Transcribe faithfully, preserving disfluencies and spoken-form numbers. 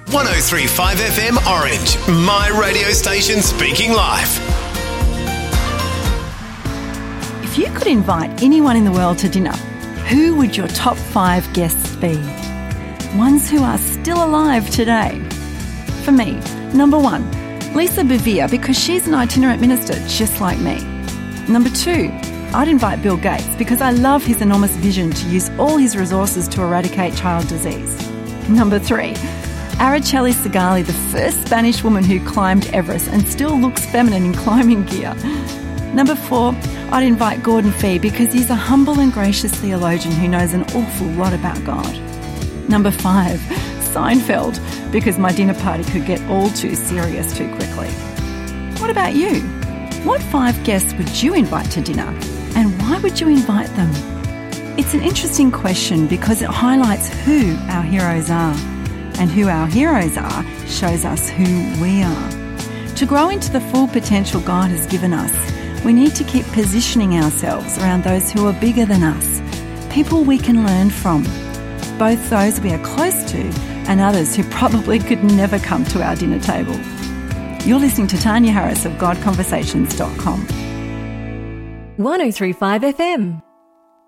one oh three point five F M Orange, my radio station speaking life. If you could invite anyone in the world to dinner, who would your top five guests be? Ones who are still alive today. For me, number one, Lisa Bevere, because she's an itinerant minister just like me. Number two, I'd invite Bill Gates because I love his enormous vision to use all his resources to eradicate child disease. Number three, Araceli Segali, the first Spanish woman who climbed Everest and still looks feminine in climbing gear. Number four, I'd invite Gordon Fee because he's a humble and gracious theologian who knows an awful lot about God. Number five, Seinfeld, because my dinner party could get all too serious too quickly. What about you? What five guests would you invite to dinner, and why would you invite them? It's an interesting question because it highlights who our heroes are, and who our heroes are shows us who we are. To grow into the full potential God has given us, we need to keep positioning ourselves around those who are bigger than us, people we can learn from, both those we are close to and others who probably could never come to our dinner table. You're listening to Tanya Harris of God Conversations dot com. one oh three point five F M.